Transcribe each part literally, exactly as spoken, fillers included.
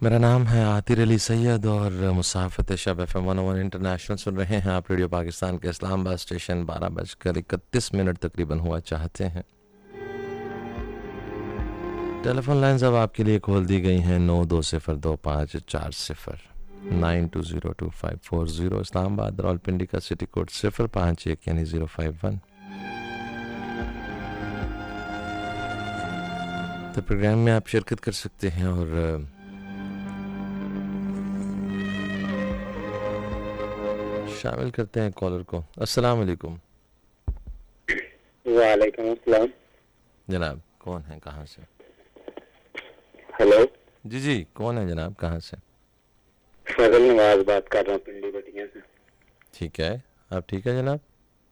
मेरा नाम है आतिर अली सैयद और मुसाफित शब F M one one international सुन रहे हैं आप। रेडियो पाकिस्तान के इस्लामाबाद स्टेशन बारह बजकर इकतीस मिनट तकरीबन हुआ चाहते हैं। टेलीफोन लाइंस अब आपके लिए खोल दी गई हैं नौ दो सिफर दो पाँच चार सिफर nine to zero two five four zero. Islamabad Rawalpindi का सिटी कोड सिफर पाँच एक यानी ज़ीरो फाइव वन। तो प्रोग्राम में आप शिरकत कर सकते हैं और शामिल करते हैं कॉलर को। अस्सलाम वालेकुम। वालेकुम अस्सलाम। जनाब कौन है, कहाँ से? हेलो जी जी कौन है जनाब, कहाँ से? फजल नवाज बात कर रहा हूँ पिंडी बटिया से। ठीक है, आप ठीक है जनाब?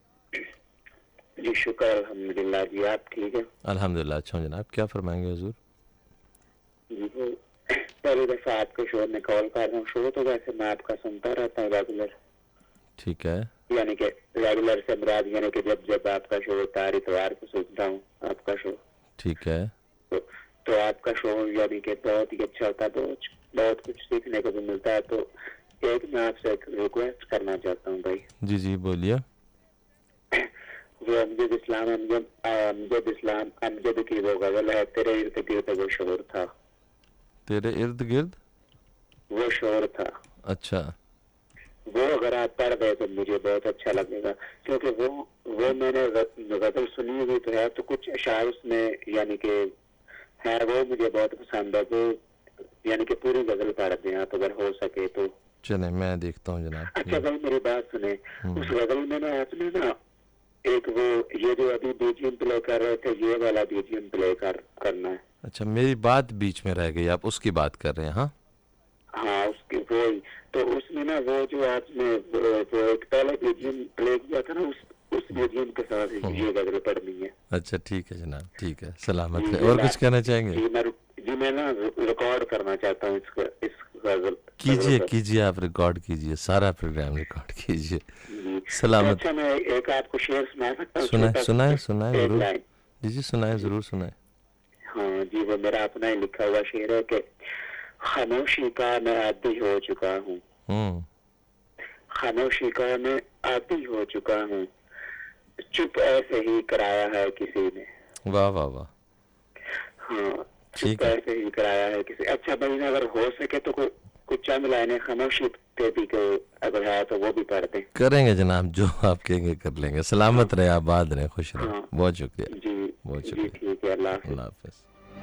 जी शुक्र अल्हम्दुलिल्लाह। जी आप ठीक है? अल्हम्दुलिल्लाह अच्छा हूँ जनाब। क्या फरमाएंगे हुजूर? जी वो पहली दफा आपके शो में कॉल कर रहा हूँ। शो तो वैसे मैं आपका सुनता रहता हूँ रेगुलर। ठीक है, यानी कि रेगुलर से मुराद यानी कि जब जब आपका शो होता है इतवार को सुनता हूँ आपका शो। ठीक है। तो, तो आपका शो यानी कि बहुत ही अच्छा होता है, बहुत बहुत कुछ सीखने को भी मिलता है। तो एक मैं आपसे एक रिक्वेस्ट करना चाहता हूँ भाई। जी जी बोलिए। वो अमजद इस्लाम अमजद अमजद इस्लाम अमजद की वो गजल है, तेरे इर्द गिर्द वो शोर था। तेरे इर्द गिर्द वो शोर था। अच्छा, वो अगर आप पढ़ गए तो मुझे बहुत अच्छा लगेगा, क्योंकि वो वो मैंने गजल सुनी हुई तो है, तो कुछ अशार उसमें यानी कि है वो मुझे बहुत पसंद है। वो यानी कि पूरी गजल पढ़ दें आप अगर हो सके तो। चले मैं देखता हूँ जनाब। अच्छा भाई मेरी बात सुने, उस गजल में ना आपने ना एक वो ये जो अभी बीजीएम प्ले कर रहे थे ये वाला बीजीएम प्ले कर करना है। अच्छा, मेरी बात बीच में रह गई, आप उसकी बात कर रहे हैं? हाँ हाँ उसकी वो ही तो उसमें ना वो जो आपने वो, वो एक पहले बीजीएम प्ले किया था ना, उस उस बीजीएम के साथ ये गजल पढ़नी है। अच्छा ठीक है जनाब, ठीक है, सलामत जी है। ये और मैं कुछ कहना चाहेंगे? जी मैं जी मैं ना रिकॉर्ड करना चाहता हूँ इसका इस गजल कीजिए गजल कीजिए, आप रिकॉर्ड कीजिए, सारा प्रोग्राम रिकॉर्ड कीजिए। जी तो सलामत। अच्छा मैं एक आपको शेर सुना सकता हूँ सुनाए छोटा सुनाए सा, सुनाए एक जरूर। लाइन। जी जी सुनाए, जी जरूर सुनाए। हाँ जी वो मेरा अपना ही लिखा हुआ शेर है कि खामोशी का मैं आदी हो चुका हूँ। हम्म खामोशी का मैं आदी हो चुका हूँ, चुप ऐसे ही कराया है किसी ने। वाह वाह वाह, हाँ चुप ठीक है। ऐसे ही कराया है किसी। अच्छा भाई ना अगर हो सके तो कोई कुछ चंद लाइनें खामोशी पे भी को अगर है तो वो भी पढ़ दें। करेंगे जनाब, जो आप कहेंगे कर लेंगे। हाँ सलामत रहे, आबाद रहे, खुश रहे। हाँ बहुत शुक्रिया, जी बहुत जी शुक्रिया। ठीक है अल्लाह हाफिज। अल्लाह हाफिज।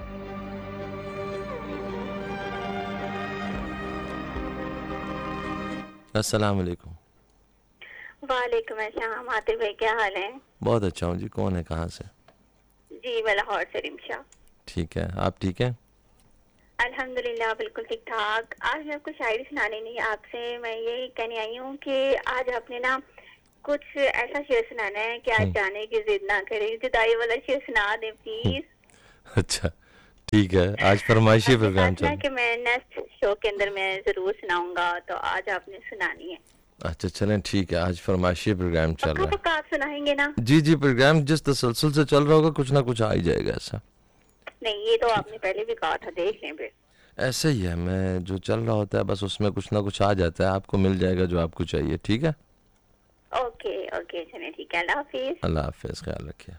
अस्सलाम वालेकुम। वालेकुम अस्सलाम। आतिफ भाई क्या हाल है? बहुत अच्छा हूँ जी। कौन है, कहाँ से? जी मैं लाहौर से रिमशा। ठीक है, आप ठीक हैं? अल्हम्दुलिल्लाह बिल्कुल ठीक ठाक। आज मैं आपको शायरी सुनानी नहीं, आपसे मैं ये कहने आई हूँ कि आज आपने ना कुछ ऐसा शेर सुनाना है कि आज जाने की जिद ना करें। जुदाई वाला शेर सुना दे प्लीज। अच्छा ठीक है, आज फरमाइशी आपने कहा प्रोग्राम था ना चल। कि मैं नेक्स्ट शो के अंदर मैं जरूर सुनाऊंगा, तो आज आपने सुनानी है। अच्छा चलें ठीक है, आज फरमाइशी प्रोग्राम चल पक्का रहा पक्का आप सुनाएंगे ना? है। जी जी, प्रोग्राम जिस तसलसल से चल रहा होगा कुछ ना कुछ आ ही जाएगा ऐसा। नहीं ये तो आपने पहले भी कहा था, देख लें फिर। ऐसे ही है, मैं जो चल रहा होता है बस उसमें कुछ ना कुछ आ जाता है। आपको मिल जाएगा जो आपको चाहिए। ठीक है, ओके ओके चले ठीक है, अल्लाह हाफिज। अल्लाह हाफिज, ख्याल रखिए।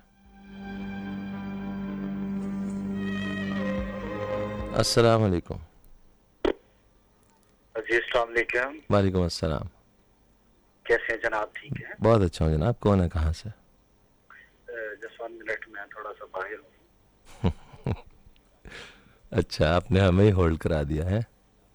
अस्सलाम वालेकुम। जी अस्सलाम वालेकुम। वालेकुम अस्सलाम। कैसे हैं जनाब, ठीक है? बहुत अच्छा हूँ जनाब। कौन है, कहाँ से? जस्ट वन मिनट में थोड़ा सा बाहर हूँ। अच्छा, आपने हमें ही होल्ड करा दिया है।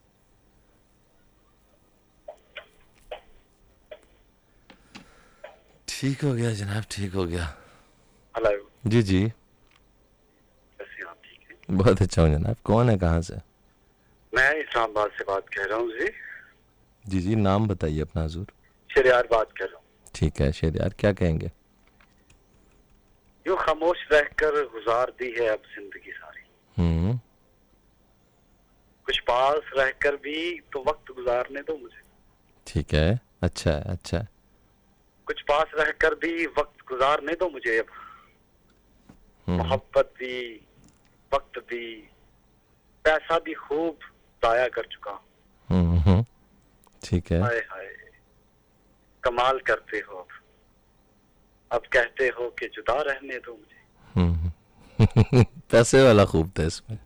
ठीक हो गया जनाब, ठीक हो गया। हेलो जी जी, कैसे हैं आप, ठीक है? बहुत अच्छा हूँ जनाब। कौन है, कहाँ से? मैं इस्लामाबाद से बात कर रहा हूँ जी। जी जी, नाम बताइए अपना हुजूर। शरियार बात कर रहा हूँ। ठीक है शेरियार, क्या कहेंगे? यूं खामोश रहकर गुजार दी है अब जिंदगी सारी, हम्म कुछ पास रहकर भी तो वक्त गुजारने दो मुझे। ठीक है, अच्छा है, अच्छा है। कुछ पास रहकर भी वक्त गुजारने दो मुझे। अब हम्म मोहब्बत भी, वक्त भी, पैसा भी खूब जाया कर चुका हूँ। हम्म हम्म, ठीक है। हाय हाय कमाल करते हो अब अब कहते हो कि जुदा रहने दो मुझे। हम्म पैसे वाला खूब था इसमें।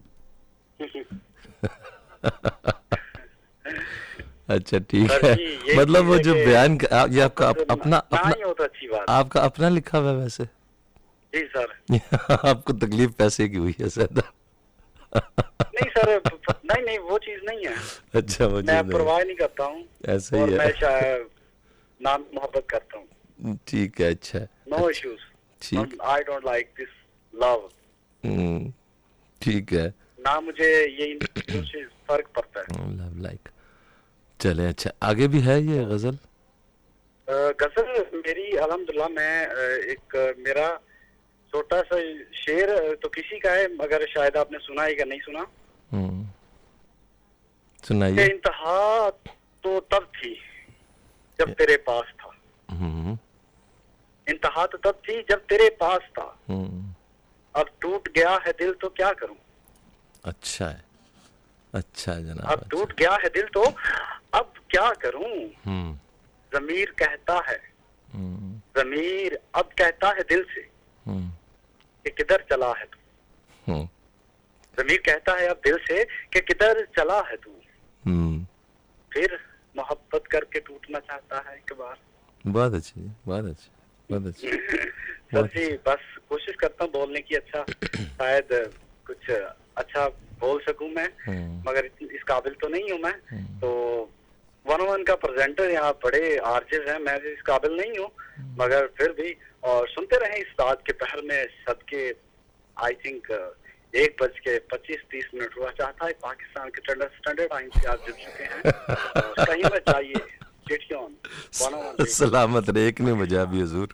अच्छा ठीक सर है। जी यही मतलब चीज वो है जो कि बयान क- आ, ये आपका अप, मोहब्बत अपना ना अपना ही हो तो अच्छी बात। आपका अपना लिखा हुआ है वैसे। जी सर। आपको तकलीफ पैसे की हुई है ज्यादा। नहीं सर प- प- नहीं नहीं वो चीज नहीं है। अच्छा वो मैं चीज नहीं, परवाह नहीं करता हूँ ऐसा ही और मैं है। शायद नाम मोहब्बत करता हूँ। ठीक है अच्छा। नो अच्छा इश्यूज। ठीक। I don't like this love. हम्म, ठीक है। ना मुझे ये इन चीजों से फर्क पड़ता है। Love like. चले अच्छा आगे भी है ये गजल। अ, गजल मेरी अल्हम्दुलिल्लाह मैं अ, एक अ, मेरा छोटा सा शेर अ, तो किसी का है मगर शायद आपने सुना है या नहीं सुना। हम्म कि सुनाइए। इंतहा तो तब थी जब तेरे पास था। हम्म इंतहा तो तब थी जब तेरे पास था। हम्म अब टूट गया है दिल तो क्या करूं। अच्छा है, अच्छा है जनाब, अब अच्छा। टूट गया है दिल तो अब क्या करूं। हम्म जमीर कहता है हम्म जमीर अब कहता है दिल से हम्म कि किधर चला है तू। हम्म जमीर कहता है अब दिल से कि किधर चला है तू। हम्म, फिर मोहब्बत करके टूटना चाहता है एक बार। बहुत अच्छी, बहुत अच्छी, बहुत अच्छी। सर बहुत जी बस कोशिश करता हूँ बोलने की अच्छा शायद कुछ अच्छा बोल सकूं मैं हम्म मगर इस इस काबिल तो नहीं हूँ मैं। हम्म, तो वन वन का प्रेजेंटर यहाँ बड़े आर्टिस्ट हैं मैं भी इस काबिल नहीं हूँ मगर फिर भी और सुनते रहे इस रात के पहर में सबके आई थिंक एक बज के पच्चीस तीस मिनट हुआ चाहता है पाकिस्तान के स्टैंडर्ड स्टैंडर्ड टाइम से आप जुड़ चुके हैं और कहीं में चाहिए चिट्ठी ऑन वन वन सलामत रहे। एक ने बजा भी हुजूर।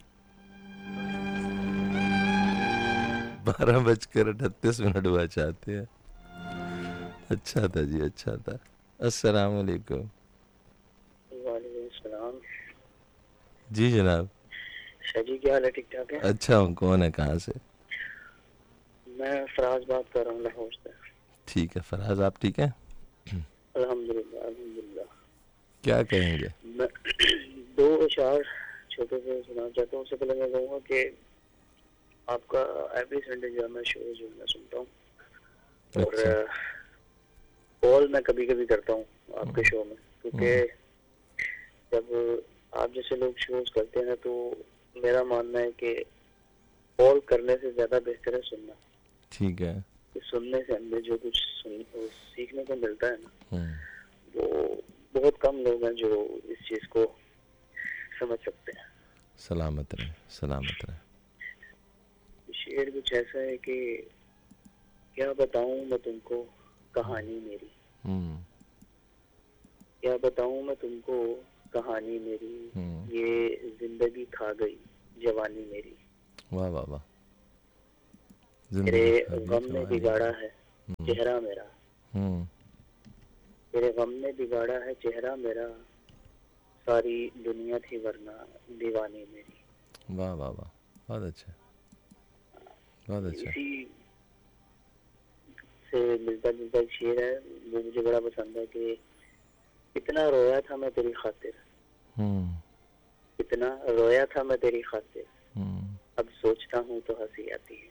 बारह बजकर अठतीस मिनट हुआ चाहते हैं। अच्छा था जी, अच्छा था। अस्सलाम वालेकुम। वालेकुम सलाम। जी जनाब। शाह जी क्या हाल है, ठीक ठाक है? अच्छा हूँ, कौन है, कहाँ से? मैं फराज बात कर रहा हूँ लाहौर से। ठीक है फराज, आप ठीक हैं? अल्हम्दुलिल्लाह अल्हम्दुलिल्लाह। क्या कहेंगे? मैं दो अशार छोटे से सुना चाहता हूँ। उससे पहले मैं कहूँगा कि आपका एवरी संडे जो है मैं शो जो है मैं सुनता हूँ और अच्छा। कॉल मैं कभी कभी करता हूँ आपके शो में क्योंकि जब आप जैसे लोग शोज करते हैं तो मेरा मानना है कि कॉल करने से ज्यादा बेहतर है सुनना। ठीक है। कि सुनने से हमें जो कुछ सुन वो सीखने को मिलता है ना हम्म, वो बहुत कम लोग हैं जो इस चीज को समझ सकते हैं। सलामत रहे, सलामत रहे। शेर कुछ ऐसा है कि क्या बताऊं मैं तुमको कहानी मेरी। हम्म क्या बताऊं मैं तुमको कहानी मेरी। हम्म, ये जिंदगी खा गई जवानी मेरी। वाह वाह वाह। तेरे जिंदगी खा गई गम ने जवानी। बिगाड़ा है हम्म चेहरा मेरा। हम्म, तेरे गम ने बिगाड़ा है चेहरा मेरा। सारी दुनिया थी वरना दीवानी मेरी। वाह वाह वाह, बहुत अच्छा, बहुत अच्छा। इसी से मिलता जुलता एक शेर है वो मुझे बड़ा पसंद है कि कितना रोया था मैं तेरी खातिर। हम्म कितना रोया था मैं तेरी खातिर। हम्म, अब सोचता हूँ तो हंसी आती है।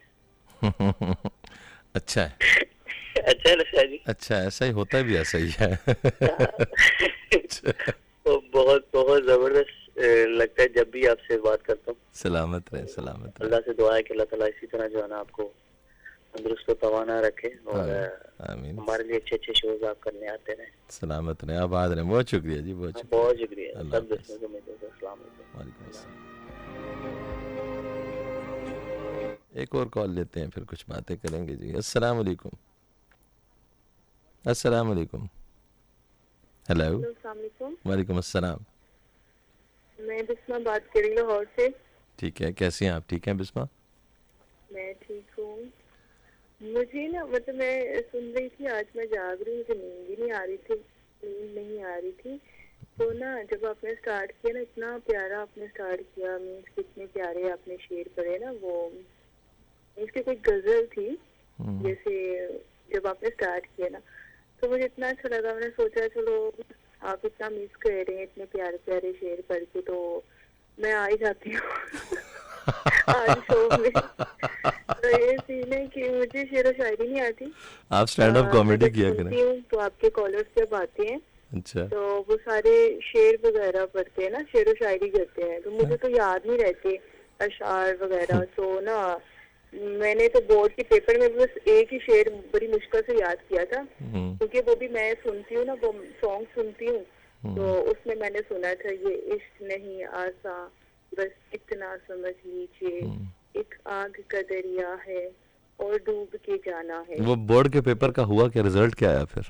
अच्छा है, अच्छा है ना शाह जी? अच्छा ऐसा ही होता है, भी ऐसा ही है। तो बहुत बहुत जबरदस्त अ, लगता है जब भी आपसे बात करता हूँ। सलामत रहे, सलामत रहे। अल्लाह से दुआ है कि अल्लाह ताला इसी तरह जो है ना आपको तंदुरुस्त तवाना रखे और अ, आमीन। हमारे लिए अच्छे अच्छे शोज आप करने आते रहे। सलामत रहे, आबाद रहे। बहुत शुक्रिया जी, बहुत शुक्रिया। बहुत शुक्रिया अल्लाह सब हाफ़िज़। दोस्तों को मिलते हैं। अस्सलाम वालेकुम। वालेकुम अस्सलाम। एक और कॉल लेते हैं, फिर कुछ बातें करेंगे जी। अस्सलाम वालेकुम। अस्सलाम वालेकुम। हेलो। अस्सलाम वालेकुम। वालेकुम अस्सलाम। मैं बिस्मा बात कर रही हूँ लाहौर से। ठीक है, कैसी हैं आप? ठीक हैं बिस्मा? मैं ठीक हूँ। मुझे ना मतलब मैं सुन रही थी, आज मैं जाग रही हूँ, मुझे नींद ही नहीं आ रही थी, नींद नहीं आ रही थी। तो ना जब आपने स्टार्ट किया ना, इतना प्यारा आपने स्टार्ट किया, मीन्स कितने प्यारे आपने शेर पढ़े ना। वो इसकी कोई गजल थी हम्म जैसे जब आपने स्टार्ट किया ना, तो मुझे इतना अच्छा लगा, मैंने सोचा चलो आप इतना मिस कर रहे हैं इतने प्यारे प्यारे शेर पढ़ के, तो मैं आ ही जाती हूँ आज शो में। तो ये सीन है कि मुझे शेर व शायरी नहीं आती। आप स्टैंड अप आ, कॉमेडी मैं जब किया सुनती करें। हूँ तो आपके कॉलर्स जब आते हैं अच्छा। तो वो सारे शेर वगैरह पढ़ते हैं ना, शेर व शायरी करते हैं, तो मुझे तो याद नहीं रहते अशार वगैरह। तो ना मैंने तो बोर्ड के पेपर में बस एक ही शेर बड़ी मुश्किल से याद किया था, हम्म, क्योंकि वो भी मैं सुनती हूँ ना, वो सॉन्ग सुनती हूँ, तो उसमें मैंने सुना था ये इश्क नहीं आसा बस इतना समझ लीजिए, एक आग का दरिया है और डूब के जाना है। वो बोर्ड के पेपर का हुआ क्या, रिजल्ट क्या आया फिर?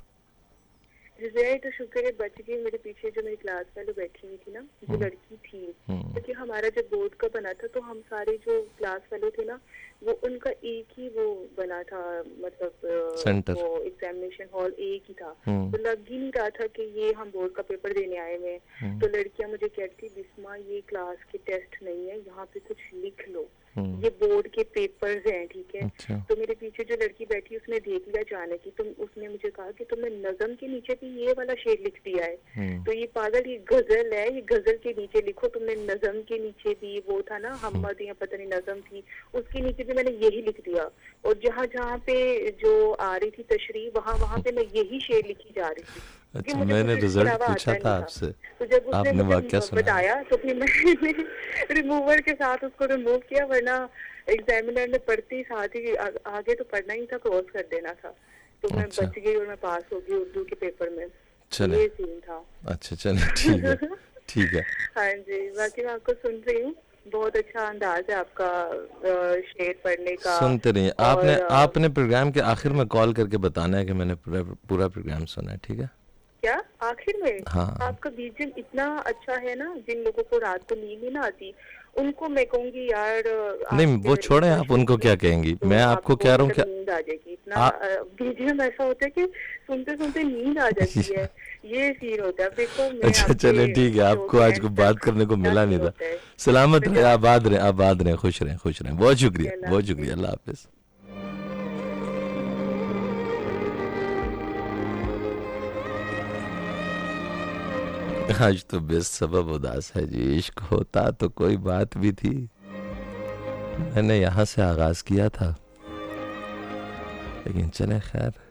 रिजल्ट तो शुक्र है बच गई। मेरे पीछे जो मेरी क्लास वाले बैठी हुई थी ना, जो लड़की थी, क्योंकि हमारा जब बोर्ड का बना था तो हम सारे जो क्लास वाले थे ना, वो उनका एक ही वो बना था, मतलब अ, सेंटर। वो एग्जामिनेशन हॉल एक ही था, हम्म। तो लग ही नहीं रहा था कि ये हम बोर्ड का पेपर देने आए हुए हैं। तो लड़कियां मुझे कहती, बिस्मा ये क्लास के टेस्ट नहीं है, यहाँ पे कुछ लिख लो, ये बोर्ड के पेपर्स हैं, ठीक है। अच्छा। तो मेरे पीछे जो लड़की बैठी उसने देख लिया जाने की, तुम उसने मुझे कहा कि तुमने नज़म के नीचे भी ये वाला शेर लिख दिया है, तो ये पागल, ये गजल है, ये गजल के नीचे लिखो। तुमने नज़म के नीचे भी वो था ना हमद या पता नहीं नज़म थी, उसके नीचे भी मैंने यही लिख दिया, और जहाँ जहाँ पे जो आ रही थी तशरीह वहाँ वहाँ पे मैं यही शेर लिखी जा रही थी। क्योंकि अच्छा, मुझे मैंने कुछ इसके रिजल्ट अलावा पूछा आता था नहीं आपसे, तो जब उसने आपने वाकया मुझे सुना? बताया तो फिर मैंने रिमूवर के साथ उसको रिमूव किया, वरना एग्जामिनर ने पढ़ते ही साथ ही आ, आगे तो पढ़ना ही था, क्रॉस कर देना था। तो मैं अच्छा। बच गई और मैं पास हो गई उर्दू के पेपर में। चले। ये सीन था। अच्छा चलो ठीक है, ठीक है। हाँ जी, बाकी मैं आपको सुन रही हूँ, बहुत अच्छा अंदाज है आपका अ, शेर पढ़ने का। सुनते रहिए। और, आपने अ, आपने प्रोग्राम के आखिर में कॉल करके बताना है कि मैंने पूरा पूरा प्रोग्राम सुना है, ठीक है? क्या आखिर में? हाँ। आपका बीजीएम इतना अच्छा है ना, जिन लोगों को रात को नींद ही ना आती उनको मैं कहूंगी यार, नहीं आपके वो छोड़े, इतना आप उनको शुक्र क्या है, कहेंगी, तो मैं आपको कह रहा हूँ मतलब कि नींद आ जाएगी। इतना आ- बीजीएम ऐसा होता है कि सुनते सुनते नींद आ जाती है, ये सीन होता है। देखो मैं अच्छा आपके चले ठीक है, शो आपको के आज एंड को तक बात करने को क्या मिला सीन नहीं था। होता है। सलामत तो रहे, जा- आबाद रहे, आबाद रहे, खुश रहें, खुश रहें। बहुत शुक्रिया, अल्लाह बहुत हाफिज। शुक्रिया, अल्लाह हाफिज। आज तो बेसबब उदास है जी। इश्क होता तो कोई बात भी थी, मैंने यहाँ से आगाज किया था, लेकिन चले खैर।